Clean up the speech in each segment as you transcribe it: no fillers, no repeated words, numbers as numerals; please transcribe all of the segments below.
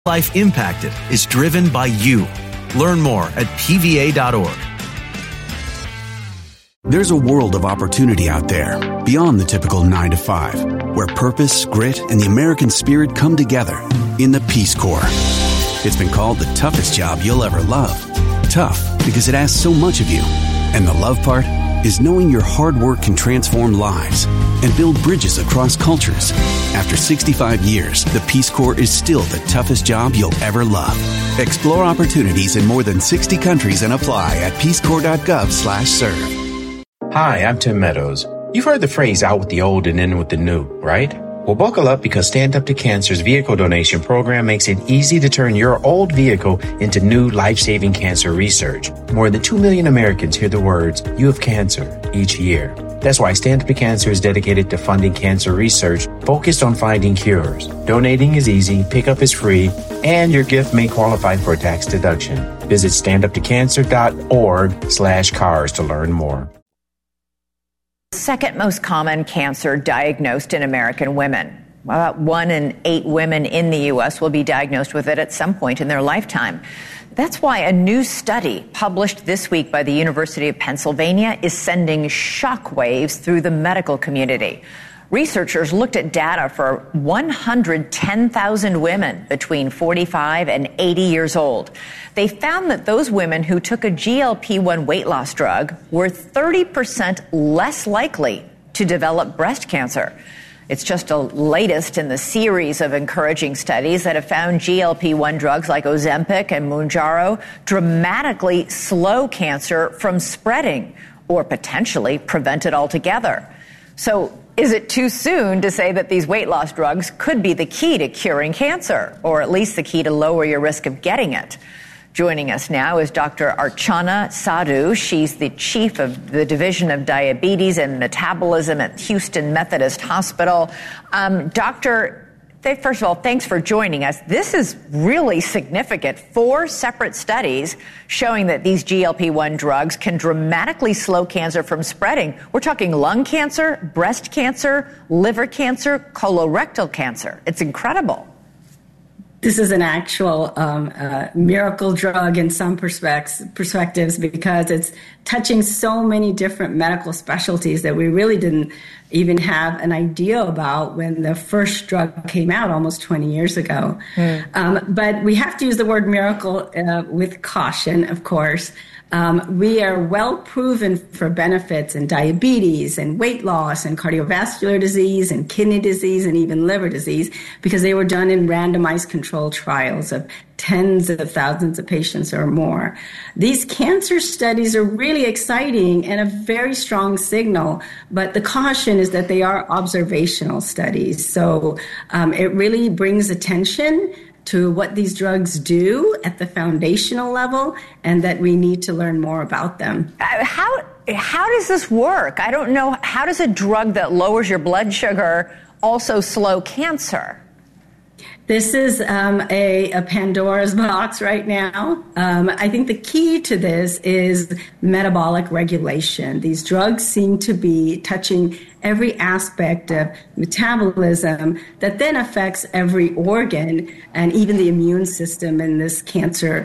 Life impacted is driven by you. Learn more at pva.org. There's a world of opportunity out there beyond the typical 9 to 5, where purpose, grit, and the American spirit come together in the Peace Corps. It's been called the toughest job you'll ever love. Tough because it asks so much of you. And the love part is knowing your hard work can transform lives and build bridges across cultures. After 65 years, the Peace Corps is still the toughest job you'll ever love. Explore opportunities in more than 60 countries and apply at peacecorps.gov/serve. Hi, I'm Tim Meadows. You've heard the phrase out with the old and in with the new, right? Well, buckle up because Stand Up to Cancer's vehicle donation program makes it easy to turn your old vehicle into new life-saving cancer research. More than 2 million Americans hear the words, "You have cancer," each year. That's why Stand Up to Cancer is dedicated to funding cancer research focused on finding cures. Donating is easy, pickup is free, and your gift may qualify for a tax deduction. Visit standuptocancer.org/cars to learn more. Second most common cancer diagnosed in American women. About 1 in 8 women in the U.S. will be diagnosed with it at some point in their lifetime. That's why a new study published this week by the University of Pennsylvania is sending shockwaves through the medical community. Researchers looked at data for 110,000 women between 45 and 80 years old. They found that those women who took a GLP-1 weight loss drug were 30% less likely to develop breast cancer. It's just the latest in the series of encouraging studies that have found GLP-1 drugs like Ozempic and Mounjaro dramatically slow cancer from spreading or potentially prevent it altogether. So, is it too soon to say that these weight loss drugs could be the key to curing cancer, or at least the key to lower your risk of getting it? Joining us now is Dr. Archana Sadhu. She's the chief of the Division of Diabetes and Metabolism at Houston Methodist Hospital. Doctor, first of all, thanks for joining us. This is really significant. 4 separate studies showing that these GLP-1 drugs can dramatically slow cancer from spreading. We're talking lung cancer, breast cancer, liver cancer, colorectal cancer. It's incredible. This is an actual miracle drug in some perspectives because it's touching so many different medical specialties that we really didn't even have an idea about when the first drug came out almost 20 years ago. But we have to use the word miracle with caution, of course. We are well proven for benefits in diabetes and weight loss and cardiovascular disease and kidney disease and even liver disease because they were done in randomized controlled trials of tens of thousands of patients or more. These cancer studies are really exciting and a very strong signal, but the caution is that they are observational studies. So it really brings attention to what these drugs do at the foundational level and that we need to learn more about them. How does this work? I don't know. How does a drug that lowers your blood sugar also slow cancer? This is a Pandora's box right now. I think the key to this is metabolic regulation. These drugs seem to be touching every aspect of metabolism that then affects every organ and even the immune system in this cancer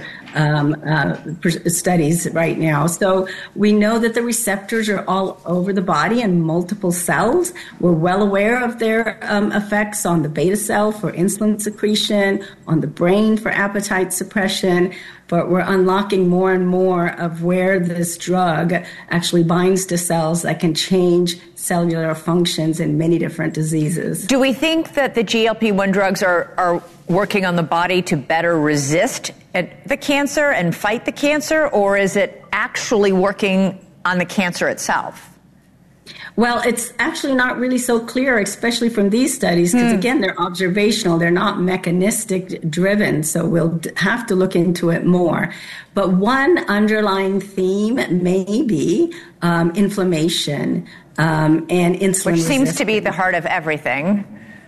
studies right now. So we know that the receptors are all over the body and multiple cells. We're well aware of their effects on the beta cell for insulin secretion, on the brain for appetite suppression, but we're unlocking more and more of where this drug actually binds to cells that can change cellular functions in many different diseases. Do we think that the GLP-1 drugs are working on the body to better resist the cancer and fight the cancer, or is it actually working on the cancer itself? Well, it's actually not really so clear, especially from these studies, because again, they're observational, they're not mechanistic driven, so we'll have to look into it more. But one underlying theme may be inflammation and insulin resistance. Which seems resistance. to be the heart of everything.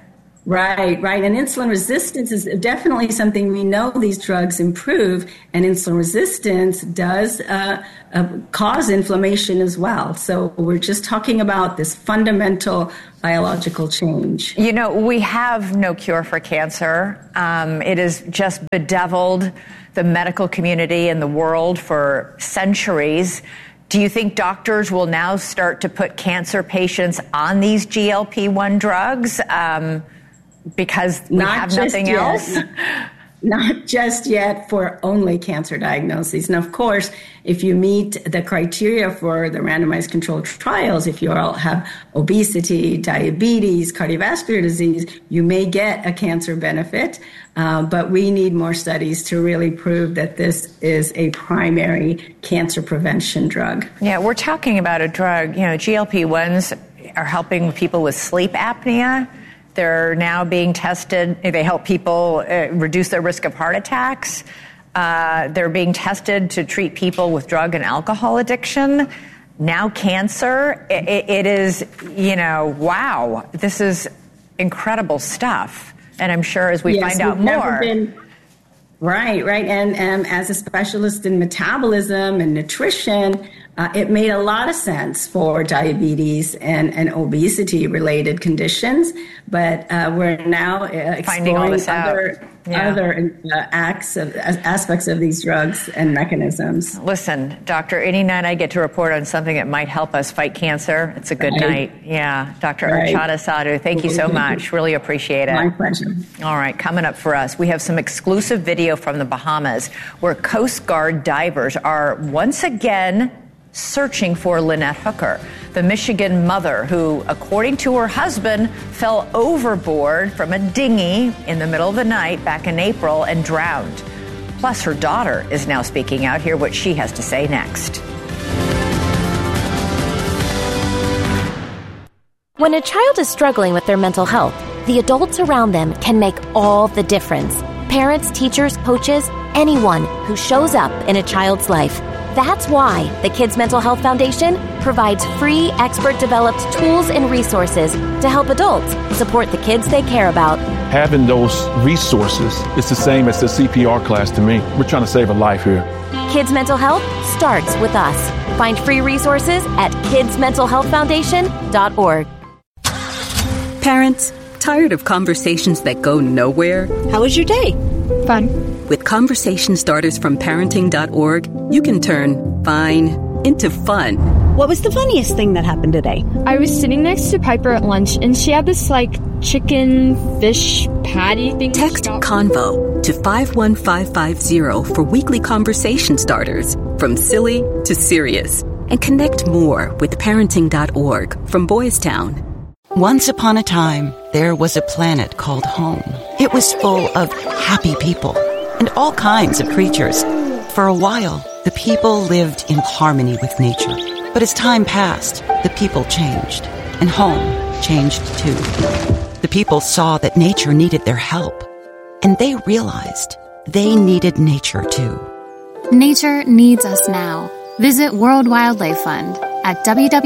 Right. And insulin resistance is definitely something we know these drugs improve, and insulin resistance does cause inflammation as well. So we're just talking about this fundamental biological change. You know, we have no cure for cancer. It has just bedeviled the medical community and the world for centuries. Do you think doctors will now start to put cancer patients on these GLP-1 drugs? Because we have nothing else? Not just yet for only cancer diagnoses. And of course, if you meet the criteria for the randomized controlled trials, if you all have obesity, diabetes, cardiovascular disease, you may get a cancer benefit. But we need more studies to really prove that this is a primary cancer prevention drug. Yeah, we're talking about a drug, GLP-1s are helping people with sleep apnea. They're now being tested. They help people reduce their risk of heart attacks. They're being tested to treat people with drug and alcohol addiction. Now cancer. It is, wow, this is incredible stuff. And I'm sure as we find out more. Right. And as a specialist in metabolism and nutrition, it made a lot of sense for diabetes and obesity-related conditions, but we're now exploring other aspects of these drugs and mechanisms. Listen, Doctor, any night I get to report on something that might help us fight cancer, it's a good night. Yeah, Dr. Archana Sadhu, thank you so much. Really appreciate it. My pleasure. All right, coming up for us, we have some exclusive video from the Bahamas where Coast Guard divers are once again searching for Lynette Hooker, the Michigan mother who, according to her husband, fell overboard from a dinghy in the middle of the night back in April and drowned. Plus, her daughter is now speaking out. Hear what she has to say next. When a child is struggling with their mental health, the adults around them can make all the difference. Parents, teachers, coaches, anyone who shows up in a child's life. That's why the Kids Mental Health Foundation provides free, expert-developed tools and resources to help adults support the kids they care about. Having those resources is the same as the CPR class to me. We're trying to save a life here. Kids Mental Health starts with us. Find free resources at kidsmentalhealthfoundation.org. Parents, tired of conversations that go nowhere? How was your day? Fun. With conversation starters from parenting.org, you can turn fine into fun. What was the funniest thing that happened today? I was sitting next to Piper at lunch, and she had this, chicken fish patty thing. Text CONVO to 51550 for weekly conversation starters, from silly to serious. And connect more with parenting.org from Boys Town. Once upon a time, there was a planet called home. It was full of happy people and all kinds of creatures. For a while, the people lived in harmony with nature. But as time passed, the people changed, and home changed too. The people saw that nature needed their help, and they realized they needed nature too. Nature needs us now. Visit World Wildlife Fund at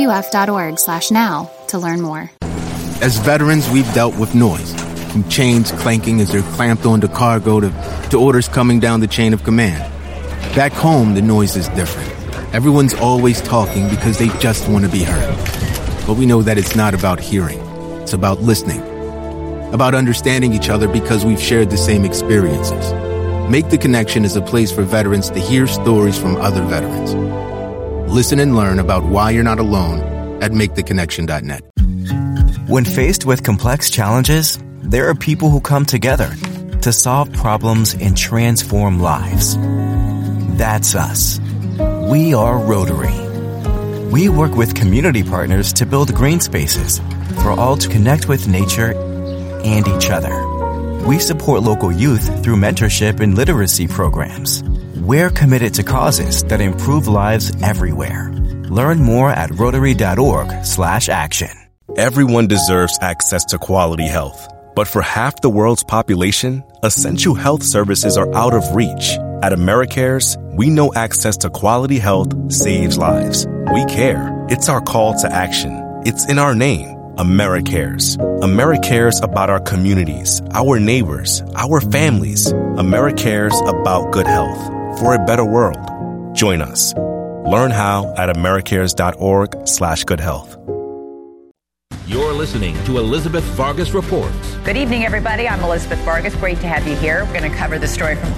wwf.org/now to learn more. As veterans, we've dealt with noise, from chains clanking as they're clamped onto cargo to orders coming down the chain of command. Back home, the noise is different. Everyone's always talking because they just want to be heard. But we know that it's not about hearing. It's about listening. About understanding each other because we've shared the same experiences. Make the Connection is a place for veterans to hear stories from other veterans. Listen and learn about why you're not alone at maketheconnection.net. When faced with complex challenges, there are people who come together to solve problems and transform lives. That's us. We are Rotary. We work with community partners to build green spaces for all to connect with nature and each other. We support local youth through mentorship and literacy programs. We're committed to causes that improve lives everywhere. Learn more at Rotary.org/action. Everyone deserves access to quality health. But for half the world's population, essential health services are out of reach. At AmeriCares, we know access to quality health saves lives. We care. It's our call to action. It's in our name. AmeriCares. AmeriCares about our communities, our neighbors, our families. AmeriCares about good health for a better world. Join us. Learn how at americares.org/goodhealth. You're listening to Elizabeth Vargas Reports. Good evening, everybody. I'm Elizabeth Vargas. Great to have you here. We're going to cover the story from